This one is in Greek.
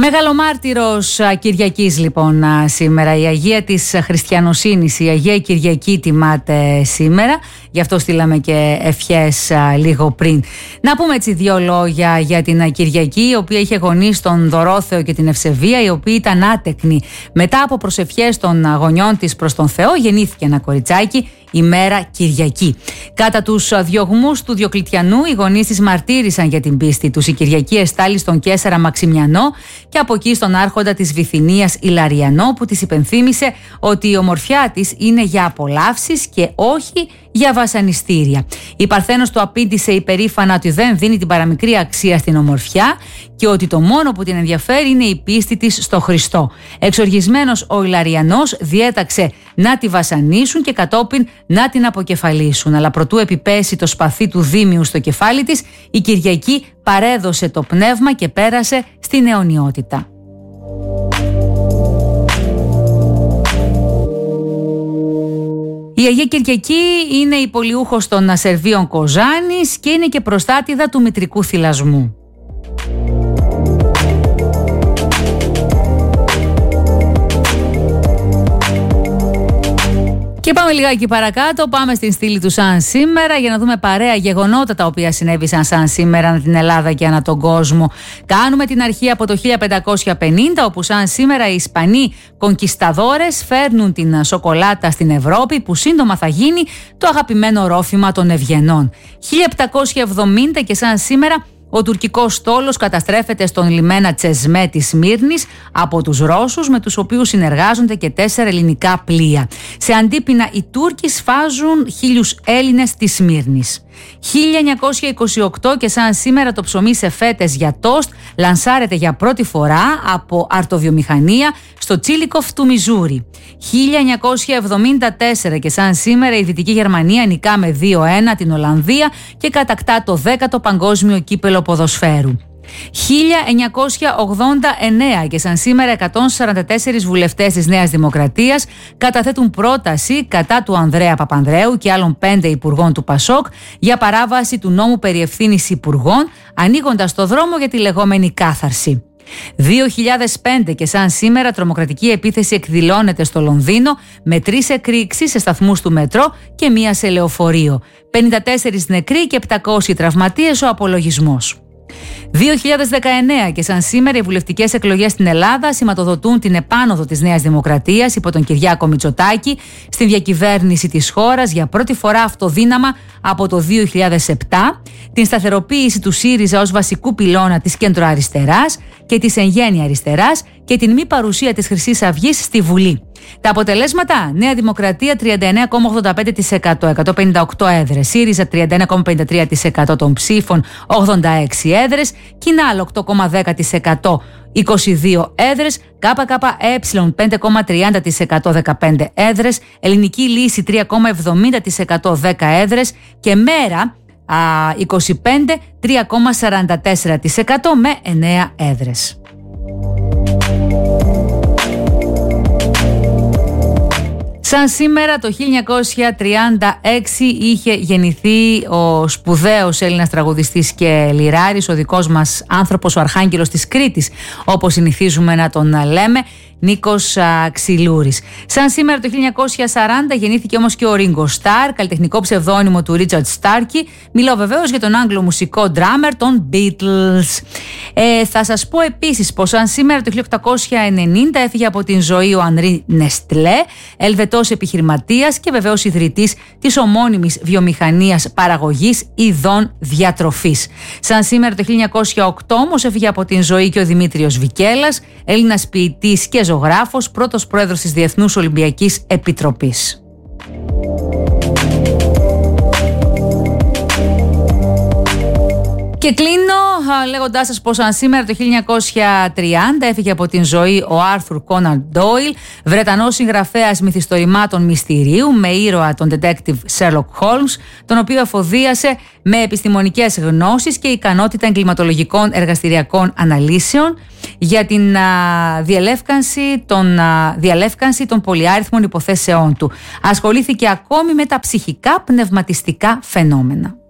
Μεγαλομάρτυρος Κυριακής λοιπόν σήμερα, η Αγία της Χριστιανοσύνης, η Αγία Κυριακή τιμάται σήμερα, γι' αυτό στείλαμε και ευχές λίγο πριν. Να πούμε έτσι δύο λόγια για την Κυριακή, η οποία είχε γονείς τον Δωρόθεο και την Ευσεβία, οι οποίοι ήταν άτεκνοι. Μετά από προσευχές των γονιών της προς τον Θεό γεννήθηκε ένα κοριτσάκι, ημέρα Κυριακή. Κατά τους διωγμούς του Διοκλητιανού, οι γονείς της μαρτύρησαν για την πίστη τους. Η Κυριακή εστάλει στον Καίσαρα Μαξιμιανό και από εκεί στον άρχοντα της Βυθινίας Ιλαριανό, που της υπενθύμησε ότι η ομορφιά της είναι για απολαύσεις και όχι για βασανιστήρια. Η Παρθένος του απήντησε υπερήφανα ότι δεν δίνει την παραμικρή αξία στην ομορφιά και ότι το μόνο που την ενδιαφέρει είναι η πίστη της στο Χριστό. Εξοργισμένος ο Ιλαριανός διέταξε να τη βασανίσουν και κατόπιν να την αποκεφαλίσουν. Αλλά προτού επιπέσει το σπαθί του Δήμιου στο κεφάλι της, η Κυριακή παρέδωσε το πνεύμα και πέρασε στην αιωνιότητα. Η Αγία Κυριακή είναι η πολιούχος των Σερβίων Κοζάνης και είναι και προστάτηδα του μητρικού θυλασμού. Και πάμε λιγάκι παρακάτω, πάμε στην στήλη του σαν σήμερα για να δούμε παρέα γεγονότα τα οποία συνέβησαν σαν σήμερα ανά την Ελλάδα και ανά τον κόσμο. Κάνουμε την αρχή από το 1550, όπου σαν σήμερα οι Ισπανοί κονκισταδόρες φέρνουν την σοκολάτα στην Ευρώπη, που σύντομα θα γίνει το αγαπημένο ρόφημα των Ευγενών. 1770 και σαν σήμερα ο τουρκικός στόλος καταστρέφεται στον λιμένα Τσεσμέ της Σμύρνης από τους Ρώσους, με τους οποίους συνεργάζονται και 4 ελληνικά πλοία. Σε αντίπεινα οι Τούρκοι σφάζουν 1.000 Έλληνες της Σμύρνης. 1928 και σαν σήμερα το ψωμί σε φέτες για τόστ λανσάρεται για πρώτη φορά από αρτοβιομηχανία στο Τσίλικοφ του Μιζούρι. 1974 και σαν σήμερα η Δυτική Γερμανία νικά με 2-1 την Ολλανδία και κατακτά το 10ο παγκόσμιο κύπελο ποδοσφαίρου. 1989 και σαν σήμερα 144 βουλευτές της Νέας Δημοκρατίας καταθέτουν πρόταση κατά του Ανδρέα Παπανδρέου και άλλων 5 υπουργών του Πασόκ για παράβαση του νόμου περί ευθύνης υπουργών, ανοίγοντας το δρόμο για τη λεγόμενη κάθαρση. 2005 και σαν σήμερα τρομοκρατική επίθεση εκδηλώνεται στο Λονδίνο με 3 εκρήξεις σε σταθμούς του μετρό και 1 σε λεωφορείο. 54 νεκροί και 700 τραυματίες ο απολογισμός. 2019 και σαν σήμερα οι βουλευτικές εκλογές στην Ελλάδα σηματοδοτούν την επάνωδο της Νέας Δημοκρατίας υπό τον Κυριάκο Μητσοτάκη στην διακυβέρνηση της χώρας για πρώτη φορά αυτοδύναμα από το 2007, την σταθεροποίηση του ΣΥΡΙΖΑ ως βασικού πυλώνα της κεντροαριστεράς και της εν γέννη αριστεράς και την μη παρουσία της Χρυσής Αυγής στη Βουλή. Τα αποτελέσματα: Νέα Δημοκρατία 39,85%, 158 έδρες, ΣΥΡΙΖΑ 31,53% των ψήφων, 86 έδρες, Κινάλ 8,10%, 22 έδρες, ΚΚΕ 5,30%, 15 έδρες, Ελληνική Λύση 3,70%, 10 έδρες και Μέρα 25, 3,44% με 9 έδρες. Σαν σήμερα το 1936 είχε γεννηθεί ο σπουδαίος Έλληνας τραγουδιστής και λυράρης, ο δικός μας άνθρωπος, ο Αρχάγγελος της Κρήτης, όπως συνηθίζουμε να τον λέμε, Νίκος Ξυλούρης. Σαν σήμερα το 1940 γεννήθηκε όμως και ο Ρίγκο Σταρ, καλλιτεχνικό ψευδώνυμο του Ρίτσαρντ Στάρκι. Μιλάω βεβαίως για τον Άγγλο μουσικό ντράμερ των Beatles. Θα σας πω επίσης πως σαν σήμερα το 1890 έφυγε από την ζωή ο Ανρί Νεστλέ, Ελβετός επιχειρηματίας και βεβαίως ιδρυτής της ομώνυμης βιομηχανίας παραγωγής ειδών διατροφής. Σαν σήμερα το 1908 όμως έφυγε από την ζωή και ο Δημήτριος Βικέλας, Έλληνας ποιητής και ζωγράφος, πρώτος πρόεδρος της Διεθνούς Ολυμπιακής Επιτροπής. Και κλείνω λέγοντάς σας πως αν σήμερα το 1930 έφυγε από την ζωή ο Άρθουρ Κόναν Ντόιλ, Βρετανός συγγραφέας μυθιστορημάτων μυστηρίου με ήρωα τον detective Sherlock Holmes, τον οποίο αφοδίασε με επιστημονικές γνώσεις και ικανότητα εγκληματολογικών εργαστηριακών αναλύσεων για την διαλεύκανση των πολυάριθμων υποθέσεών του. Ασχολήθηκε ακόμη με τα ψυχικά πνευματιστικά φαινόμενα.